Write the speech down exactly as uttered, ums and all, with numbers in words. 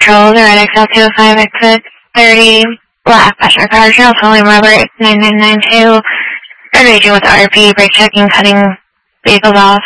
Patrol, the red X L two oh five exit thirty, black passenger car, trail tolling rubber nine nine nine two, red region with R P, brake checking, cutting vehicles off.